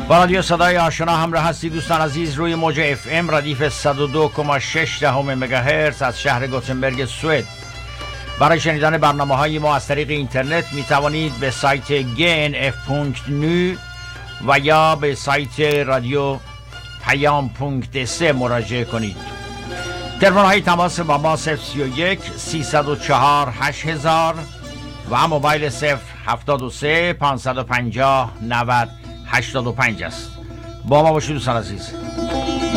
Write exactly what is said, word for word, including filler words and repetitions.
با رادیو صدای آشنا همراه هستید دوستان عزیز. روی موج اف ام ردیف صد و دو و شش دهم مگاهرتز از شهر گوتنبرگ سوئد. برای شنیدن برنامه های ما از طریق اینترنت می توانید به سایت جی ان اف دات نو و یا به سایت رادیو پیام دات سی مراجعه کنید. تلفن های تماس با ما صفر سی و یک سیصد و چهار هشت هزار و موبایل صفر هفتاد و سه پانصد و پنجاه نود هشتاد و پنج است. با ما باشید دوستان عزیز.